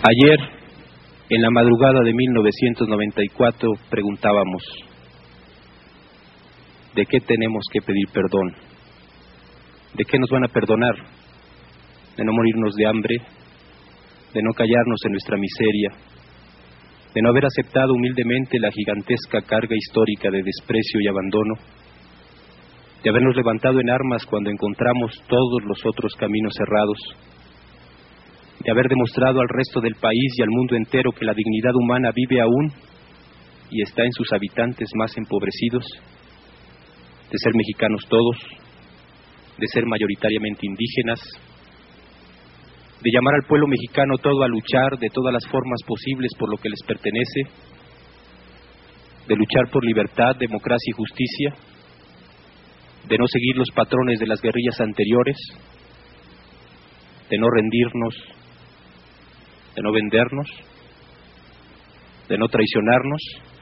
Ayer, en la madrugada de 1994, preguntábamos, ¿de qué tenemos que pedir perdón? ¿De qué nos van a perdonar? ¿De no morirnos de hambre? ¿De no callarnos en nuestra miseria? ¿De no haber aceptado humildemente la gigantesca carga histórica de desprecio y abandono? ¿De habernos levantado en armas cuando encontramos todos los otros caminos cerrados? ¿De haber demostrado al resto del país y al mundo entero que la dignidad humana vive aún y está en sus habitantes más empobrecidos? ¿De ser mexicanos todos? ¿De ser mayoritariamente indígenas? ¿De llamar al pueblo mexicano todo a luchar de todas las formas posibles por lo que les pertenece? ¿De luchar por libertad, democracia y justicia? ¿De no seguir los patrones de las guerrillas anteriores? ¿De no rendirnos? ¿De no vendernos? ¿De no traicionarnos?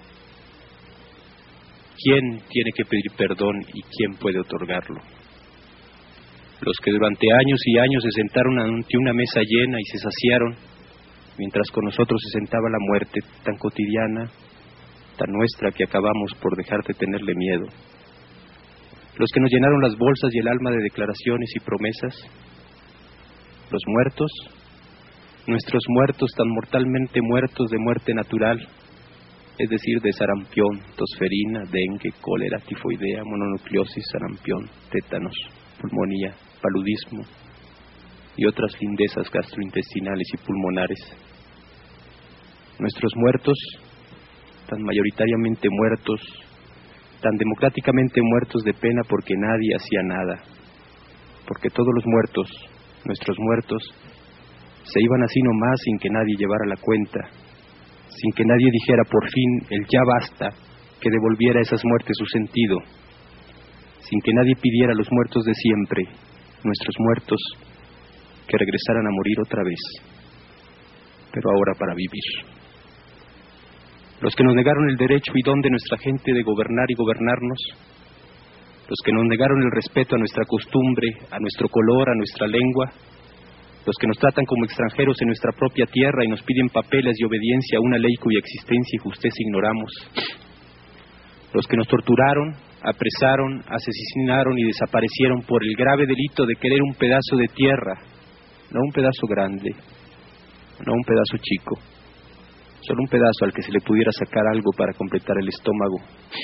¿Quién tiene que pedir perdón y quién puede otorgarlo? Los que durante años y años se sentaron ante una mesa llena y se saciaron, mientras con nosotros se sentaba la muerte tan cotidiana, tan nuestra que acabamos por dejar de tenerle miedo. Los que nos llenaron las bolsas y el alma de declaraciones y promesas. Los muertos, nuestros muertos tan mortalmente muertos de muerte natural, es decir, de sarampión, tosferina, dengue, cólera, tifoidea, mononucleosis, sarampión, tétanos, pulmonía, paludismo y otras lindezas gastrointestinales y pulmonares. Nuestros muertos, tan mayoritariamente muertos, tan democráticamente muertos de pena porque nadie hacía nada, porque todos los muertos, nuestros muertos, se iban así nomás sin que nadie llevara la cuenta, sin que nadie dijera por fin el ya basta, que devolviera a esas muertes su sentido, sin que nadie pidiera a los muertos de siempre, nuestros muertos, que regresaran a morir otra vez, pero ahora para vivir. Los que nos negaron el derecho y don de nuestra gente de gobernar y gobernarnos, los que nos negaron el respeto a nuestra costumbre, a nuestro color, a nuestra lengua, los que nos tratan como extranjeros en nuestra propia tierra y nos piden papeles y obediencia a una ley cuya existencia y justeza ignoramos, los que nos torturaron, apresaron, asesinaron y desaparecieron por el grave delito de querer un pedazo de tierra, no un pedazo grande, no un pedazo chico, solo un pedazo al que se le pudiera sacar algo para completar el estómago.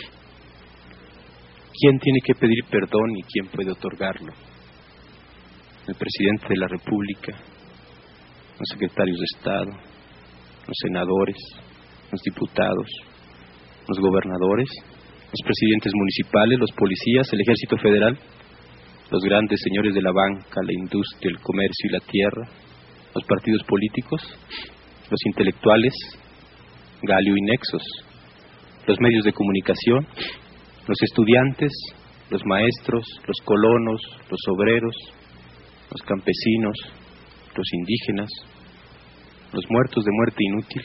¿Quién tiene que pedir perdón y quién puede otorgarlo? El presidente de la República, los secretarios de Estado, los senadores, los diputados, los gobernadores, los presidentes municipales, los policías, el Ejército Federal, los grandes señores de la banca, la industria, el comercio y la tierra, los partidos políticos, los intelectuales, Galio y Nexos, los medios de comunicación, los estudiantes, los maestros, los colonos, los obreros, los campesinos, los indígenas, los muertos de muerte inútil.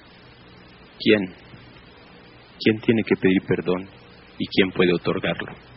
¿Quién tiene que pedir perdón y quién puede otorgarlo?